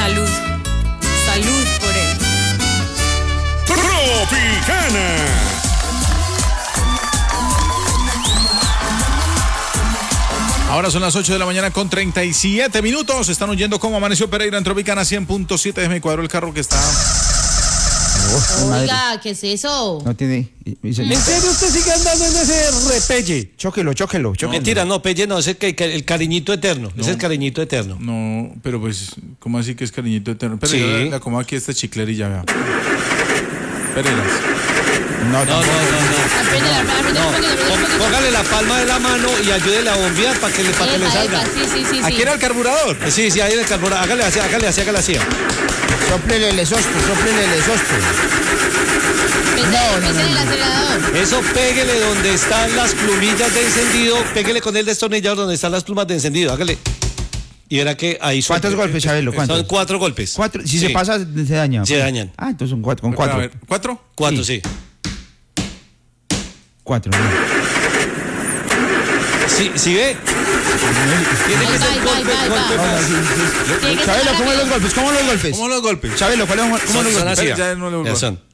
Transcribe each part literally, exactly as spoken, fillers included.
Salud. Salud por él. Tropicana. Ahora son las ocho de la mañana con treinta y siete minutos. Están oyendo cómo amaneció Pereira en Tropicana cien punto siete. Déjeme cuadro el carro que está... Oiga, ¿qué es eso? No tiene... ¿En serio usted sigue andando en ese repelle? Chóquelo, chóquelo, chóquelo. Mentira, no, pelle no, es el, el, el cariñito eterno. No. Es el cariñito eterno. No, pero pues, ¿cómo así que es cariñito eterno? Pero sí. yo la, la como aquí esta chiclerilla, vea. Pereiras. No, no, no, no. no. Póngale la palma de la mano y ayúdele a bombear para que le, para que le salga. Sí, sí, sí, ¿Aquí sí. era el carburador? Sí, sí, ahí en el carburador. Hágale así, hágale así, hágale así. Sóplele el exhausto, sóplele el exhausto. No, no, no. El acelerador. Eso péguele donde están las plumillas de encendido, péguele con el destornillador donde están las plumas de encendido, hágale. Y verá que ahí son. ¿Cuántos golpes, Chabelo? ¿Cuántos? Son cuatro golpes. ¿Cuatro? Si sí. se pasa, se daña. Se dañan. Ah, entonces son cuatro, con cuatro. A ver, ¿cuatro? Cuatro, sí. sí. Cuatro. ¿no? Sí, ¿sí ve? Tiene que ser golpe, golpe más. Chabelo, ¿cómo son los golpes? ¿Cómo los golpes? ¿Cómo los golpes? Chabelo, ¿cuáles son Son, los son golpes? así. Ya no lo Ya son.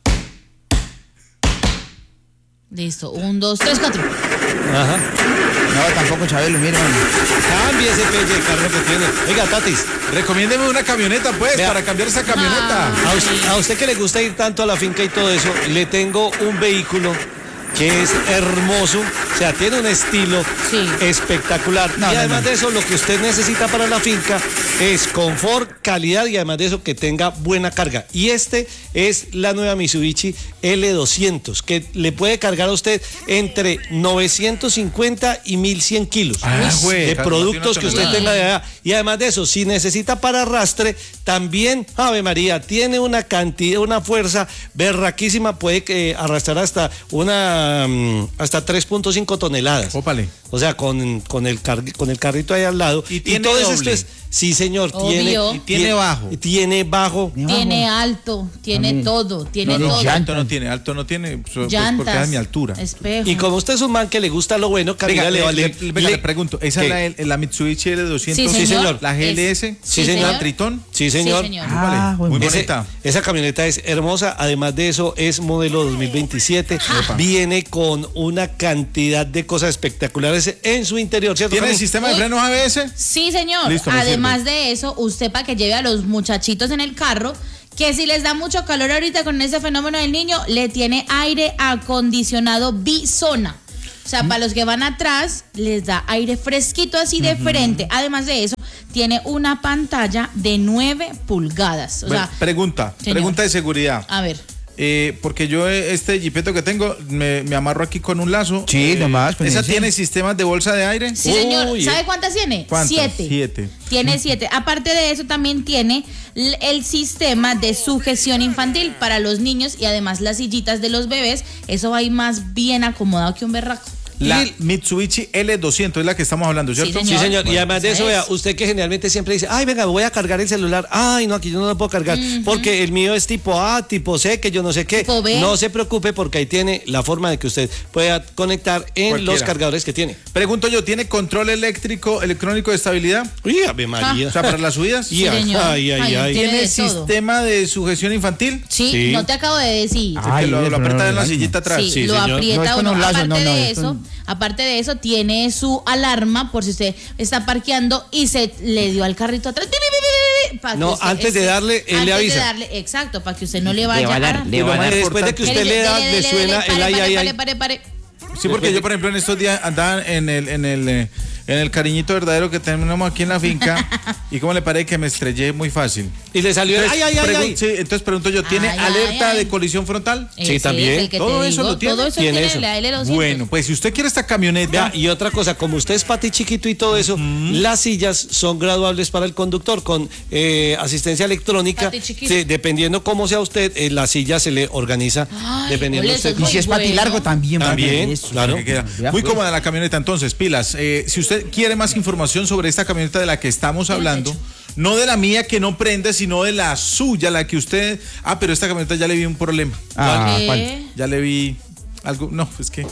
Listo, un, dos, tres, cuatro. Ajá. No, tampoco, Chabelo, mire. Cambie ese pelle de carro que tiene. Oiga, Tatis. Recomiéndeme una camioneta, pues, Vea. para cambiar esa camioneta. A usted, a usted que le gusta ir tanto a la finca y todo eso, le tengo un vehículo que es hermoso, o sea, tiene un estilo sí. espectacular. No, y no, además no. de eso, lo que usted necesita para la finca es confort, calidad y además de eso que tenga buena carga. Y este es la nueva Mitsubishi L doscientos, que le puede cargar a usted entre novecientos cincuenta y mil cien kilos Ah, güey, de productos que usted tonelada. tenga de allá. Y además de eso, si necesita para arrastre, también, Ave María, tiene una cantidad, una fuerza berraquísima, puede eh, arrastrar hasta una um, hasta tres punto cinco toneladas. Ópale. O sea, con, con, el car, con el carrito ahí al lado. Y tiene todo doble. esto es, sí señor, Obvio. tiene, Y tiene bajo. Tiene bajo. Tiene alto, tiene También. todo, tiene No, no, todo. ya- Alto no tiene, alto no tiene, pues, pues, Llantas, porque es mi altura. espejo. Y como usted es un man que le gusta lo bueno, Camila, Venga, le, le, vale- le- venga, le- le pregunto, ¿esa ¿Qué? es la, la Mitsubishi L doscientos? Sí, señor. La G L S, Sí, señor. la Tritón. Sí, señor. Sí, señor. Ah, Vale, muy bueno. Ese- bonita. esa camioneta es hermosa, además de eso es modelo dos mil veintisiete, viene con una cantidad de cosas espectaculares en su interior, ¿cierto? ¿Tiene el Cami? sistema de Uy. frenos A B S? Sí, señor. Listo, me Además sirve. de eso, usted para que lleve a los muchachitos en el carro, que si les da mucho calor ahorita con ese fenómeno del niño, le tiene aire acondicionado bisona. O sea, para los que van atrás, les da aire fresquito así de frente. Además de eso, tiene una pantalla de nueve pulgadas. O Bueno, sea, pregunta, señor. pregunta de seguridad. a ver. Eh, porque yo eh, este jipeto que tengo me, me amarro aquí con un lazo. Sí, Eh, nomás, pues, ¿Esa sí. tiene sistemas de bolsa de aire? Sí, señor. Uy, ¿Sabe eh. cuántas tiene? ¿Cuántas? Siete. Siete. Tiene siete. Aparte de eso, también tiene l- el sistema de sujeción infantil para los niños y además las sillitas de los bebés. Eso va ahí más bien acomodado que un berraco. La Y- Mitsubishi L doscientos es la que estamos hablando, ¿cierto? Sí, Sí, señor. Y además de eso, ¿Sabes? vea, usted que generalmente siempre dice, ay, venga, voy a cargar el celular. Ay, no, aquí yo no lo puedo cargar. Porque el mío es tipo A, tipo C, que yo no sé qué. Tipo B. No se preocupe porque ahí tiene la forma de que usted pueda conectar en Cualquiera. los cargadores que tiene. Pregunto yo, ¿tiene control eléctrico electrónico de estabilidad? Uy, Ave María. O sea, para las subidas. Y ay, señor. ay, ay, Ay, ay. tiene ¿Tiene de todo. sistema de sujeción infantil? Sí, Sí. no te acabo de decir. Ah, Ay, que lo, ve, lo pero aprieta no en la lo sillita atrás. Sí, sí, lo señor. aprieta No es con uno. un lazo, aparte no, no, de es eso, con- aparte de eso, tiene su alarma por si usted está parqueando y se le dio al carrito atrás. Pa' que No, usted antes de esté- darle, él le antes avisa. de darle, exacto, para que usted no le vaya va a dar, a le Y va lo a más dar. después de que usted le da, le suena el ay, ay, ay. Pare, pare, pare. Sí, porque yo, por ejemplo, en estos días andaba en el, en el, eh, en el cariñito verdadero que tenemos aquí en la finca y como le parece que me estrellé muy fácil. Y le salió el ay, ay, ay, pregun- ay. Sí, entonces pregunto yo, ¿tiene Ay, ay, alerta ay. de colisión frontal? Sí, Ese también. es el que te Todo eso digo, lo tiene. Todo eso Tiene tiene eso. la L doscientos. Bueno, pues si usted quiere esta camioneta, Vea, y otra cosa, como usted es pati chiquito y todo eso, las sillas son graduables para el conductor con eh, asistencia electrónica. Pati chiquito. Sí, dependiendo cómo sea usted, eh, la silla se le organiza. Ay, dependiendo ole, de usted. eso Y es si es Muy pati bueno. largo también. También, vale, eso. claro. que queda Ya, muy pues. cómoda la camioneta. Entonces, pilas, eh, si usted quiere más información sobre esta camioneta de la que estamos hablando, no de la mía que no prende, sino de la suya, la que usted... Ah, pero esta camioneta ya le vi un problema. Ah, ¿Qué? ¿cuál? Ya le vi algo... No, es que...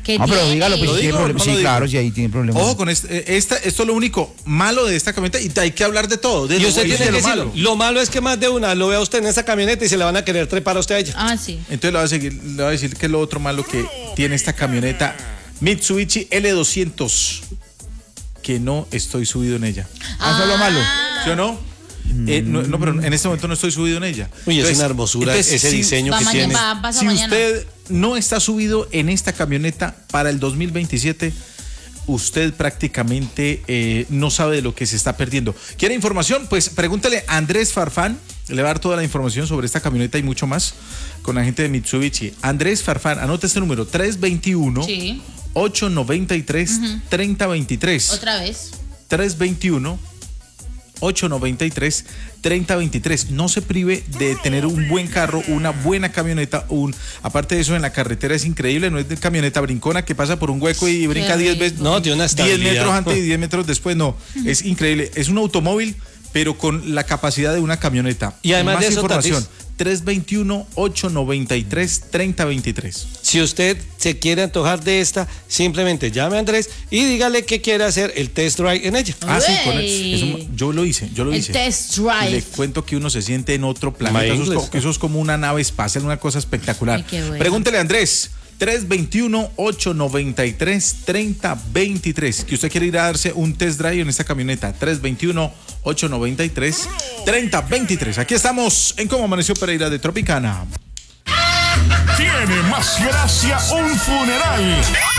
¿Qué No, pero tiene? dígalo, pues ¿Lo si tiene digo o problema. no Sí, lo digo? claro, sí, ahí tiene problemas. Ojo con este, eh, esta, esto es lo único malo de esta camioneta y hay que hablar de todo. De Y lo usted bueno y tiene de que lo decirlo. malo. Lo malo es que más de una lo vea usted en esa camioneta y se le van a querer trepar a usted a ella. Ah, sí. Entonces le voy a, seguir, le voy a decir que es lo otro malo que tiene esta camioneta Mitsubishi L doscientos, que no estoy subido en ella. Ah, eso es lo malo. ¿Sí o no? Eh, no, no, pero en este momento no estoy subido en ella. Uy, es una hermosura ese si- diseño Va que mañana, tiene. va- pasa si mañana. usted no está subido en esta camioneta para el dos mil veintisiete, usted prácticamente eh, no sabe de lo que se está perdiendo. ¿Quiere información? Pues pregúntale a Andrés Farfán. Le va a dar toda la información sobre esta camioneta y mucho más con la gente de Mitsubishi. Andrés Farfán, anota este número: tres veintiuno, Sí. ocho noventa y tres, treinta veintitrés. Otra vez. tres veintiuno, ocho noventa y tres, treinta veintitrés. No se prive de tener un buen carro, una buena camioneta. Un, aparte de eso, en la carretera es increíble. No es de camioneta brincona que pasa por un hueco y brinca diez veces. No, tiene una diez estabilidad. metros antes y diez metros después. No, es increíble. Es un automóvil, pero con la capacidad de una camioneta. Y además Más de eso, información: Tatis, tres veintiuno, ocho noventa y tres, treinta veintitrés. si usted se quiere antojar de esta, simplemente llame a Andrés y dígale que quiere hacer el test drive en ella. Ah, sí, con Uey. es un- yo lo hice, yo lo El hice. test Y drive. le cuento que uno se siente en otro planeta. My Eso es, English. como, eso es como una nave espacial, una cosa espectacular. Ay, qué bueno. Pregúntele a Andrés. tres veintiuno, ocho noventa y tres, treinta veintitrés. Que usted quiere ir a darse un test drive en esta camioneta. tres veintiuno, ocho noventa y tres, treinta veintitrés. Aquí estamos en Cómo Amaneció Pereira de Tropicana. Tiene más gracia un funeral